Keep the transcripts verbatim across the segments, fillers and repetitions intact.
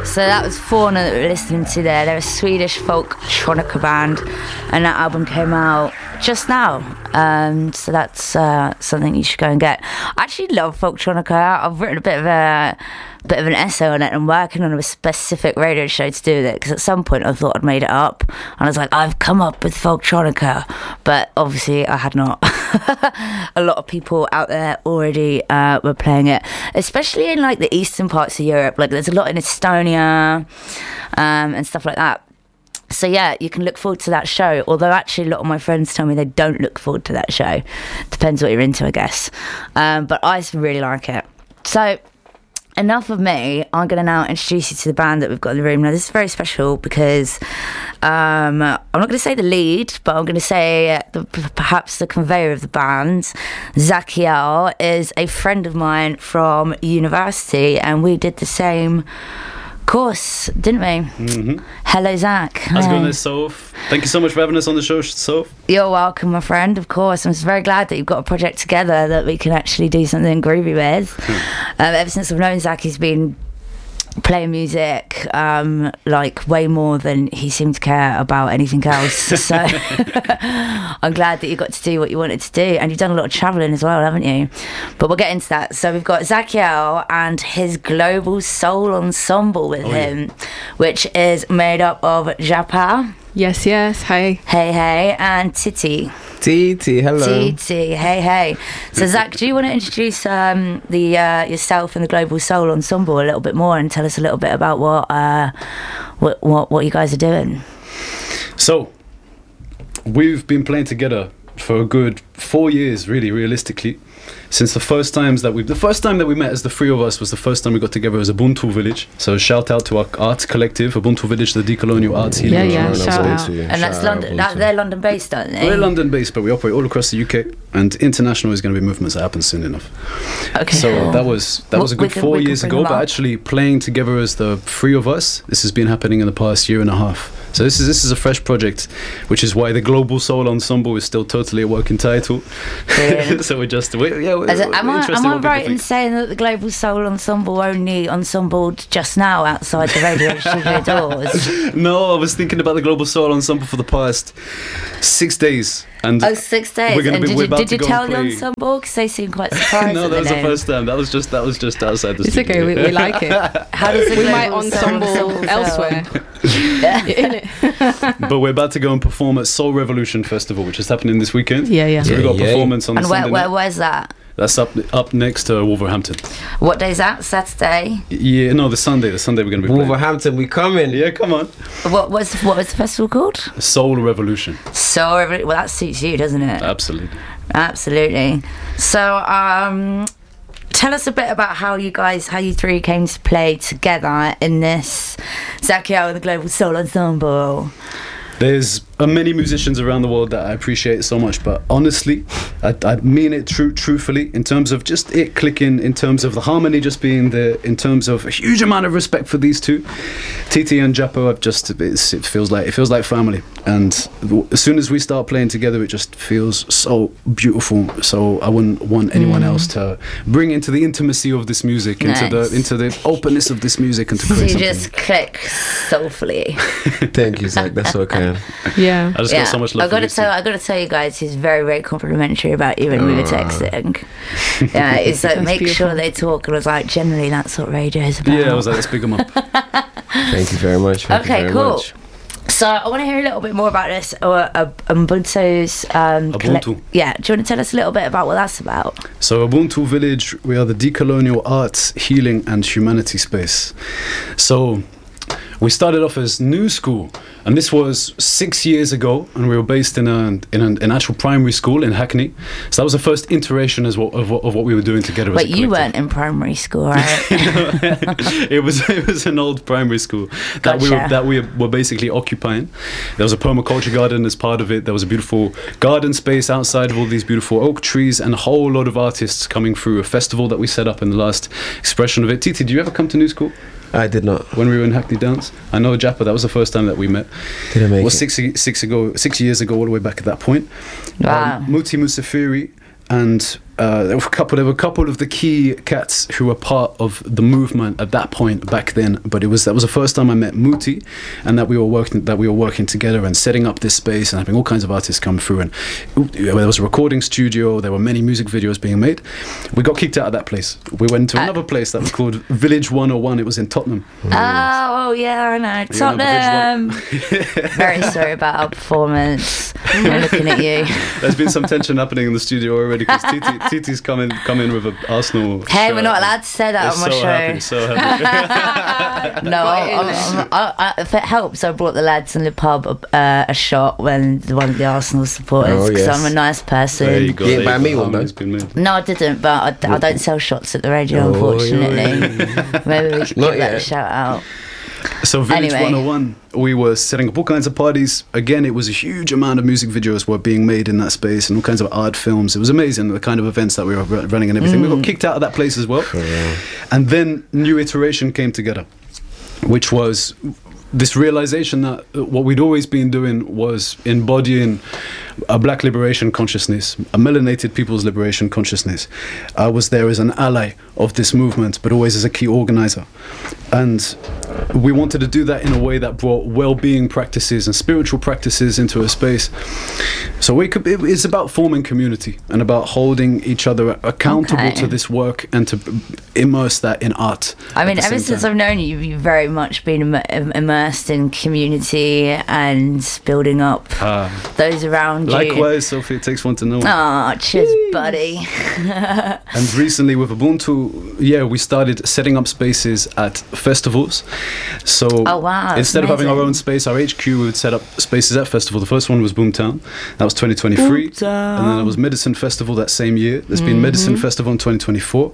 so that was Fauna that we were listening to there. They're a Swedish folk-tronica band, and that album came out just now. Um, so that's uh, something you should go and get. I actually love folk-tronica. I've written a bit of a bit of an essay on it and working on a specific radio show to do with it, because at some point I thought I'd made it up, and I was like, I've come up with folk-tronica, but obviously I had not. A lot of people out there already uh, were playing it, especially in like the eastern parts of Europe. Like there's a lot in Estonia um, and stuff like that. So yeah, you can look forward to that show, although actually a lot of my friends tell me they don't look forward to that show. Depends what you're into, I guess. Um, but I really like it. So enough of me. I'm going to now introduce you to the band that we've got in the room. Now, this is very special because um, I'm not going to say the lead, but I'm going to say the, perhaps the conveyor of the band. Zachiel is a friend of mine from university, and we did the same course, didn't we? Mm-hmm. Hello, Zach. How's it going there, Soph? Thank you so much for having us on the show, Soph. You're welcome, my friend, of course. I'm just very glad that you've got a project together that we can actually do something groovy with. um, ever since I've known Zach, he's been playing music um, like way more than he seemed to care about anything else. So I'm glad that you got to do what you wanted to do, and you've done a lot of travelling as well, haven't you? But we'll get into that. So we've got Zachiel and his Global Soul Ensemble with oh, him, yeah. which is made up of Japa. Yes, yes. Hi. Hey, hey, and Titi. Titi, hello. Titi, hey, hey. So, Zach, do you want to introduce um, the uh, yourself and the Global Soul Ensemble a little bit more, and tell us a little bit about what uh, what, what what you guys are doing? So, we've been playing together for a good four years, really, realistically. Since the first times that we, the first time that we met as the three of us was the first time we got together as Ubuntu Village. So shout out to our arts collective, Ubuntu Village, the decolonial arts healing. Yeah, yeah, shout out. And that's London. That, they're London based, aren't they? We're London based, but we operate all across the U K, and international is going to be movements that happen soon enough. Okay. So cool. that was that well, was a good can, four years ago, but up. actually playing together as the three of us, this has been happening in the past year and a half. So this is this is a fresh project, which is why the Global Soul Ensemble is still totally a working title. So we're just we, yeah. We're, it, am we're I, am I right in saying that the Global Soul Ensemble only ensembled just now outside the radio studio doors? No, I was thinking about the Global Soul Ensemble for the past six days. And oh, six days. We're and be, did we're you, did you tell the play. ensemble? Because they seem quite surprised. No, at that the was name. the first time. That was just that was just outside the it's studio. okay, we, we like it. How does the we Global might Soul ensemble Ensemble elsewhere. But we're about to go and perform at Soul Revolution Festival, which is happening this weekend. Yeah, yeah. So yeah we got a yeah. performance on and the where, Sunday where, night. where's that? That's up up next to Wolverhampton. What day's that? Saturday? Yeah, no, the Sunday. The Sunday we're going to be playing. Wolverhampton, we coming. Yeah, come on. What was what was the festival called? Soul Revolution. So, well, that suits you, doesn't it? Absolutely. Absolutely. So, um, tell us a bit about how you guys, how you three came to play together in this Zachiel and the Global Soul Ensemble. There's uh, many musicians around the world that I appreciate so much, but honestly, I, I mean it true, truthfully, in terms of just it clicking, in terms of the harmony just being there, in terms of a huge amount of respect for these two. Titi and Japo, I've just, it's, it feels like it feels like family, and w- as soon as we start playing together, it just feels so beautiful. So I wouldn't want anyone mm. else to bring into the intimacy of this music, nice. into the into the openness of this music, and to create you something. just click soulfully. Thank you, Zach. That's so kind. Yeah, I just yeah. got so much love. I got to for tell, I got to tell you guys, he's very, very complimentary about you when uh. we were texting. Yeah, he's like, make beautiful. Sure they talk, and I was like, generally that's what radio is about. Yeah, I was like, let's pick them up. Thank you very much. Thank okay, you very cool. Much. So I want to hear a little bit more about this. Uh, uh, Ubuntu's. Um, Ubuntu. Colle- yeah, do you want to tell us a little bit about what that's about? So Ubuntu Village, we are the decolonial arts, healing and humanity space. So we started off as New School, and this was six years ago, and we were based in a in an, an actual primary school in Hackney. So that was the first iteration as what, of, what, of what we were doing together. Wait, as a you collective. weren't in primary school, right? it was it was an old primary school that Gotcha. we were that we were basically occupying. There was a permaculture garden as part of it. There was a beautiful garden space outside of all these beautiful oak trees, and a whole lot of artists coming through. A festival that we set up in the last expression of it. Titi, did you ever come to New School? I did not. When we were in Hackney Downs, I know Japa. That was the first time that we met. Did I make it? Was it? six six ago, six years ago, all the way back at that point. Wow. Um, Muti Musafiri and uh, there were a couple. There were a couple of the key cats who were part of the movement at that point back then. But it was that was the first time I met Muti, and that we were working that we were working together and setting up this space and having all kinds of artists come through. And there was a recording studio. There were many music videos being made. We got kicked out of that place. We went to Uh, another place that was called Village one oh one. It was in Tottenham. Oh, oh yeah, I know. Tottenham. Very sorry about our performance. I'm looking at you. There's been some tension happening in the studio already because Titi, Titi's come in, come in with an Arsenal Hey, shirt. we're not allowed to say that They're on my so show. happy, so happy. No, I, I, I, I, if it helps, I brought the lads in the pub uh, a shot when one of the Arsenal supporters, Oh, because yes. I'm a nice person. There you go. You there didn't buy you go. me one, Harmony's though? been made. No, I didn't, but I, I don't sell shots at the radio, Oh, unfortunately. Maybe we should Not give that a yet. shout out. So Village Anyway. one oh one, we were setting up all kinds of parties. Again, it was a huge amount of music videos were being made in that space and all kinds of art films. It was amazing, the kind of events that we were ru- running and everything. We got kicked out of that place as well. And then New Iteration came together, which was this realization that uh, what we'd always been doing was embodying a black liberation consciousness, a melanated people's liberation consciousness. I was there as an ally of this movement, but always as a key organizer. And we wanted to do that in a way that brought well-being practices and spiritual practices into a space. So we could, it, it's about forming community and about holding each other accountable Okay. to this work and to immerse that in art. I at mean, the ever same since time. I've known you, you've very much been Im- im- immersed in community and building up Ah. those around you. Likewise, Sophie, it takes one to know. Oh, cheers, buddy. And recently with Ubuntu, yeah, we started setting up spaces at festivals. So Oh, wow, that's instead of having our amazing. own space, our H Q, we would set up spaces at festival. The first one was Boomtown. That was twenty twenty-three. Boomtown. And then there was Medicine Festival that same year. There's been Medicine Festival in twenty twenty-four.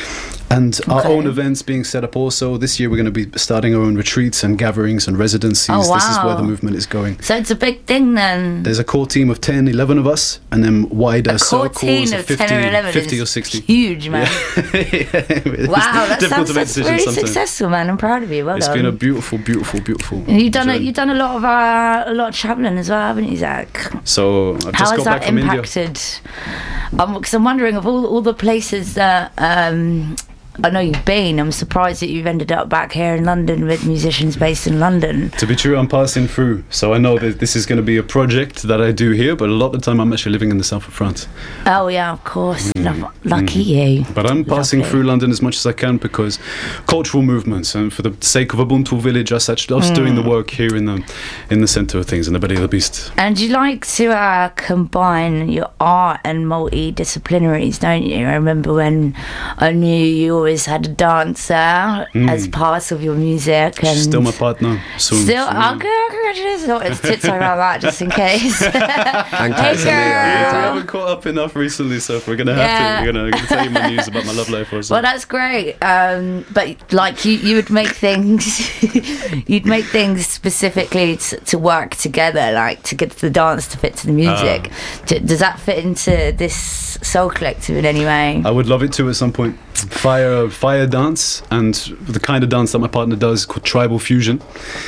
And our Okay. own events being set up also. This year we're going to be starting our own retreats and gatherings and residencies. Oh, This is where the wow. movement is going. So it's a big thing then. There's a core team of ten, eleven of us, and then wider A core circles team of of fifty, ten or eleven fifty is or sixty. huge, man. It's Wow, that difficult sounds to make that's decisions really sometimes. successful, man. I'm proud of you. Well It's done. been a beautiful, beautiful, beautiful. And you've done a, journey. you've done a lot of uh, a lot of travelling as well, haven't you, Zach? So I've How just has got that back from India. impacted? Because I'm wondering of all all the places that um, I know you've been. I'm surprised that you've ended up back here in London with musicians based in London. To be true, I'm passing through, so I know that this is going to be a project that I do here. But a lot of the time, I'm actually living in the south of France. Oh yeah, of course. Mm. Lo- lucky you. But I'm passing Lovely. through London as much as I can because cultural movements, and for the sake of Ubuntu Village, us actually us doing the work here in the in the centre of things, in the belly of the beast. And you like to uh, combine your art and multidisciplinaries, don't you? I remember when I knew you always had a dancer as part of your music. And She's still my partner. Soon. Still, soon. I'll go, I'll go, just not his tits around that, just in case. And Hey, Tanzania, Yeah, we girl. haven't caught up enough recently, so we're gonna have Yeah. to. We're gonna, we're gonna tell you my news about my love life or Well, something. that's great. Um, but like you, you would make things, you'd make things specifically to, to work together, like to get the dance to fit to the music. D- does that fit into this soul collective in any way? I would love it to at some point. Fire, fire dance, and the kind of dance that my partner does called tribal fusion.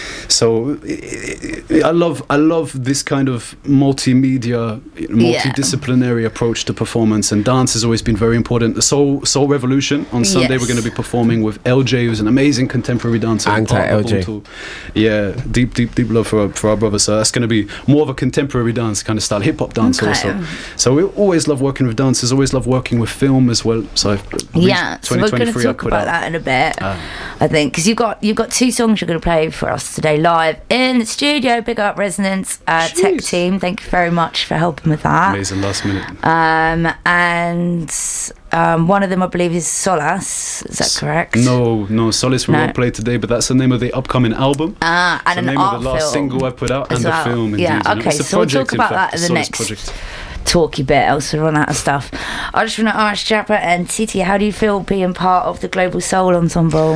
So i i I love, I love this kind of multimedia, multidisciplinary approach to performance, and dance has always been very important. The Soul Soul Revolution on Sunday, Yes. we're going to be performing with L J, who's an amazing contemporary dancer. and part of Anti-L J. Ubuntu. Yeah, deep, deep, deep love for our, for our brother. So that's going to be more of a contemporary dance kind of style, hip hop dance Okay. also. So we always love working with dancers, always love working with film as well. So I've Yeah, so we're going to twenty twenty-three I talk put about out. that in a bit. Ah. I think because you've got you've got two songs you're going to play for us today live in the studio. Big up Resonance uh, Tech Jeez. Team. Thank you very much for helping with that. Amazing last minute. Um, and um, one of them I believe is Solace. Is that correct? No, no, Solace we No. won't play today, but that's the name of the upcoming album. Ah, It's and the an name art of the last film single I put out as and well. the film. Yeah, indeed. And okay, it's a so we'll project, talk about in fact, that in the Solace next project. talky bit, else we run out of stuff. I just want to ask Jappa and Titi, how do you feel being part of the Global Soul Ensemble?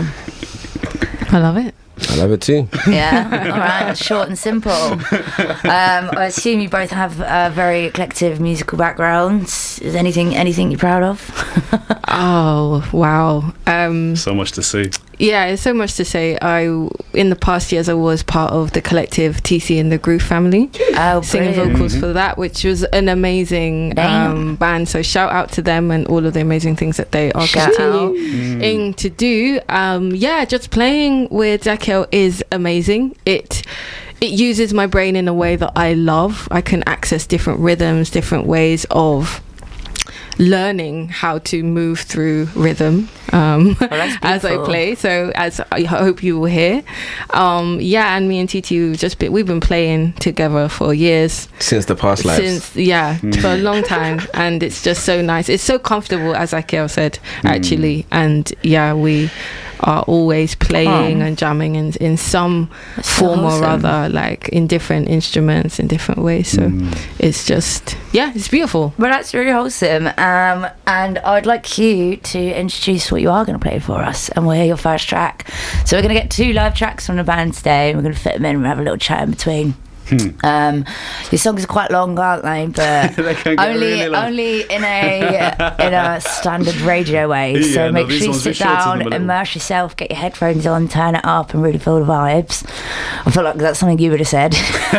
I love it. I love it too. Yeah, all right, that's short and simple. Um, I assume you both have uh, very eclectic musical backgrounds. Is anything anything you're proud of? Oh wow. Um, So much to see. Yeah, there's so much to say. I, in the past years, I was part of the collective T C and the Groove family, Oh, singing brilliant. vocals for that, which was an amazing um, band. So shout out to them and all of the amazing things that they are Shout continuing to do. Um, yeah, just playing with Zakiel is amazing. It it uses my brain in a way that I love. I can access different rhythms, different ways of learning how to move through rhythm um, Oh, that's as I beautiful. play. So as I hope you will hear, um, yeah. And me and Titi, we've just been, we've been playing together for years. Since the past lives. Since yeah, for a long time, and it's just so nice. It's so comfortable, as Zakiel said, actually, and yeah, we are always playing Oh. and jamming in in some That's so form or awesome. other, like in different instruments in different ways. So it's just yeah, it's beautiful. Well, that's really wholesome. Um, and I'd like you to introduce what you are going to play for us, and we'll hear your first track. So we're going to get two live tracks from the band today, and we're going to fit them in and have a little chat in between. Um, your songs are quite long, aren't they? But They can get only, really long. only in a in a standard radio way. So Yeah, no, make these sure you ones we sit shortened down, them a little. immerse yourself, get your headphones on, turn it up, and really feel the vibes. I feel like that's something you would have said.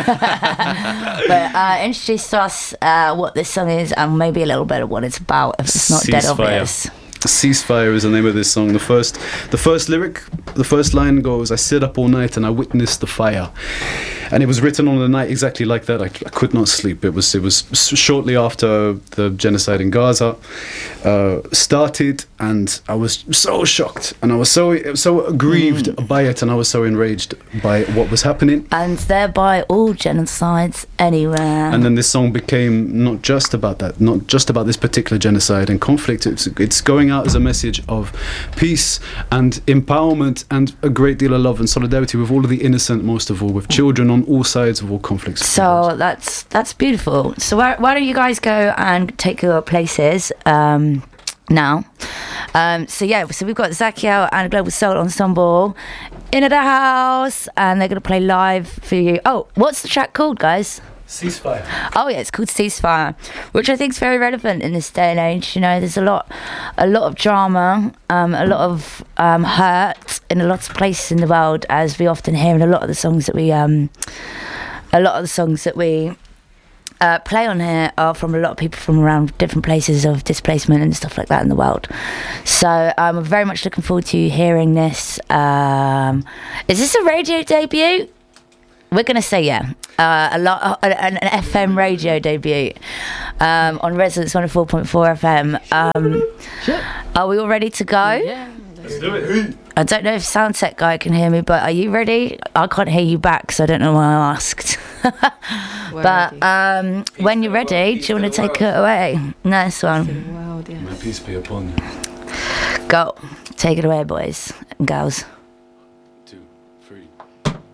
But uh, introduce to us uh, what this song is, and maybe a little bit of what it's about, if it's not dead Ceasefire. obvious. Ceasefire is the name of this song. The first, the first lyric, the first line goes, "I stayed up all night and I witnessed the fire," and it was written on the night exactly like that. I, I could not sleep. It was, it was s- shortly after the genocide in Gaza uh, started, and I was so shocked, and I was so so aggrieved by it, and I was so enraged by what was happening. And thereby all genocides anywhere. And then this song became not just about that, not just about this particular genocide and conflict. It's, it's going out as a message of peace and empowerment and a great deal of love and solidarity with all of the innocent, most of all, with children on all sides of all conflicts. So that's that's beautiful. So why, why don't you guys go and take your places um, now? Um, so yeah, so we've got Zakiel and Global Soul Ensemble in the house, and they're going to play live for you. Oh, what's the track called, guys? Ceasefire. Oh yeah, it's called Ceasefire, which I think is very relevant in this day and age. You know, there's a lot, a lot of drama, um, a lot of um, hurt in a lot of places in the world, as we often hear in a lot of the songs that we, um, a lot of the songs that we uh, play on here are from a lot of people from around different places of displacement and stuff like that in the world. So um, I'm very much looking forward to hearing this. Um, is this a radio debut? We're going to say yeah. Uh, a lot, uh, an, an F M radio debut um, on Resonance one oh four point four F M. Um, are we all ready to go? Yeah. Let's do it. I don't know if sound tech guy can hear me, but are you ready? I can't hear you back, so I don't know why I asked. But um, when you're ready, do you want to take it away? Nice one. Wild, yeah. My peace be upon you. Go. Take it away, boys and girls. Two, three.